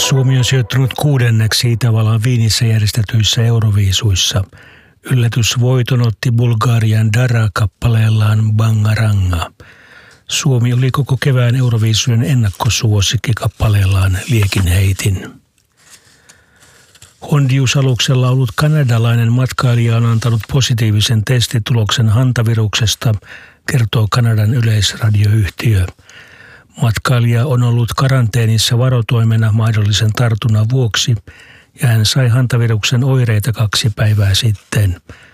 Suomi on sijoittunut 6. Itävallan Viinissä järjestetyissä Euroviisuissa. Yllätysvoiton otti Bulgarian Dara kappaleellaan Bangaranga. Suomi oli koko kevään Euroviisujen ennakkosuosikki kappaleellaan Liekinheitin. Hondius-aluksella ollut kanadalainen matkailija on antanut positiivisen testituloksen hantaviruksesta, kertoo Kanadan yleisradioyhtiö. Matkailija on ollut karanteenissa varotoimena mahdollisen tartunnan vuoksi ja hän sai hantaviruksen oireita 2 päivää sitten.